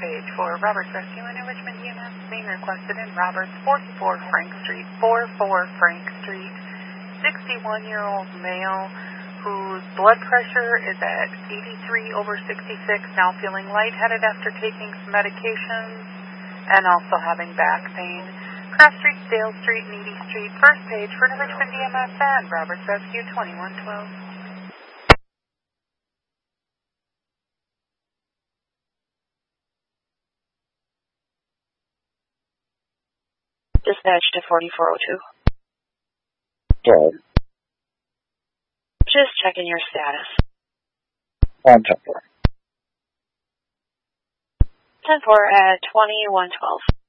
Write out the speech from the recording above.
page for Roberts Rescue and Enrichment EMS being requested in Roberts, 44 Frank Street, 44 Frank Street. 61-year-old male whose blood pressure is at 83/66, now feeling lightheaded after taking some medications and also having back pain. Cross Street, Dale Street, Needy Street, first page for Enrichment EMS and Roberts Rescue 2112. Dispatch to 4402. Good. Just checking your status. On 10-4. 10-4 at 2112.